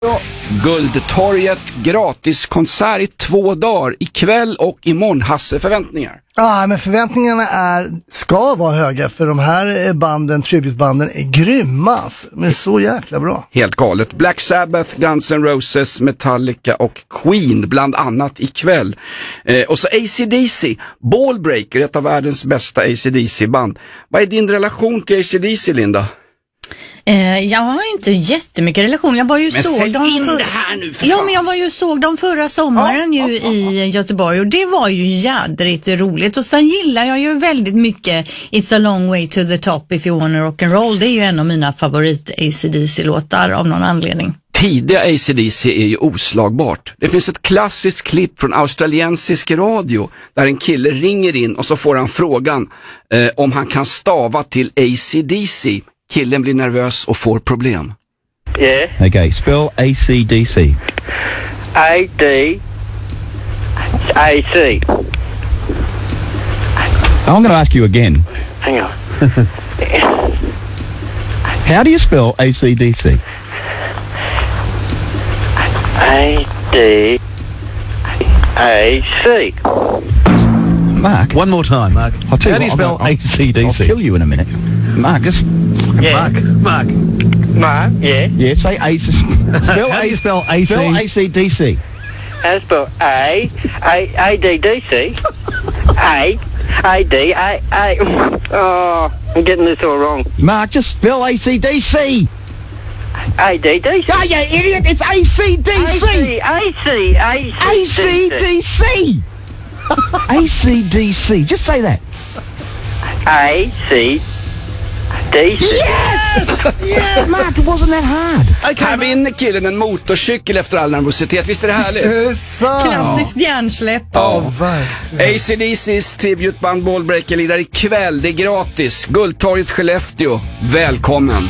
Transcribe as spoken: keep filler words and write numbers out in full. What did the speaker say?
Guldtorget, gratiskonsert i två dagar, ikväll och imorgon. Hasse, förväntningar? Ja, ah, men förväntningarna är, ska vara höga, för de här banden, tributebanden, är grymma. Men så jäkla bra. Helt galet. Black Sabbath, Guns N' Roses, Metallica och Queen bland annat ikväll. Eh, och så A C D C, Ballbreaker, ett av världens bästa A C D C-band. Vad är din relation till A C D C, Linda? Eh, jag har inte jättemycket relation. Jag var ju men såg säg dem in för... det här nu för Ja, fan. men jag var ju såg dem förra sommaren ja, ju ja, i ja. Göteborg, och det var ju jädrigt roligt. Och sen gillar jag ju väldigt mycket It's a long way to the top if you wanna rock and roll. Det är ju en av mina favorit A C D C-låtar av någon anledning. Tidiga A C D C är ju oslagbart. Det finns ett klassiskt klipp från australiensisk radio där en kille ringer in och så får han frågan eh, om han kan stava till A C D C. Killen blir nervös och får problem. Yeah. Okay, spell A C D C. A D A C. I'm going to ask you again. Hang on. How do you spell A C D C? A D A C. Mark. One more time, Mark. I'll tell How you do what, you spell A C D C? I'll kill you in a minute. Mark, just... Yeah. Mark. Mark. Mark, yeah. Yeah, say A C D C. Spell How do you spell A C? Spell A C D C. How do you spell A? A, A D D C? A? A D A A. Oh, I'm getting this all wrong. Mark, just spell A C D C. A D D C? Oh, you idiot, it's A C D C. A C, A C D C. A C D C, just say that. A C D C. Yes! Yeah, Mark, it wasn't that hard. Okay, här vinner killen en motorcykel efter all nervositet. Visst är det härligt? Klassiskt hjärnsläpp. Ja, verkligen. A C D C's tributeband Ballbreaker lirar ikväll. Det är gratis. Guldtorget Skellefteå. Välkommen.